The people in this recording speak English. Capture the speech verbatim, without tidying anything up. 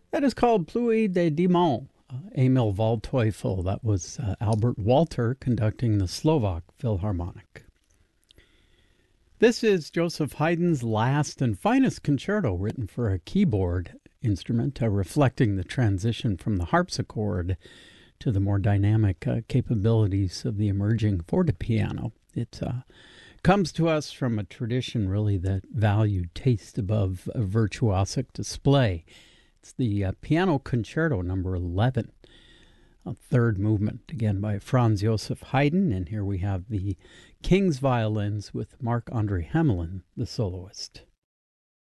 That is called Pluie de Diamant, uh, Emil Waldteufel. That was uh, Albert Walter conducting the Slovak Philharmonic. This is Joseph Haydn's last and finest concerto written for a keyboard instrument, uh, reflecting the transition from the harpsichord to the more dynamic uh, capabilities of the emerging fortepiano. It uh, comes to us from a tradition, really, that valued taste above a virtuosic display. It's the uh, Piano Concerto number eleven, a third movement, again by Franz Joseph Haydn. And here we have the King's violins with Marc-Andre Hamelin, the soloist.